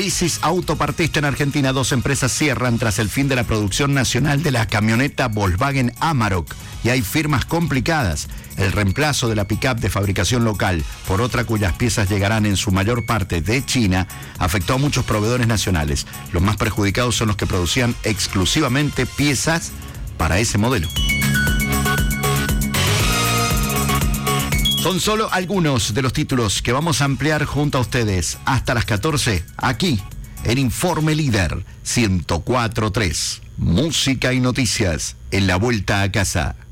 Crisis autopartista en Argentina. 2 empresas cierran tras el fin de la producción nacional de la camioneta Volkswagen Amarok. Y hay firmas complicadas. El reemplazo de la pick-up de fabricación local por otra cuyas piezas llegarán en su mayor parte de China afectó a muchos proveedores nacionales. Los más perjudicados son los que producían exclusivamente piezas para ese modelo. Son solo algunos de los títulos que vamos a ampliar junto a ustedes hasta las 14, aquí en Informe Líder 104.3. Música y noticias en la vuelta a casa.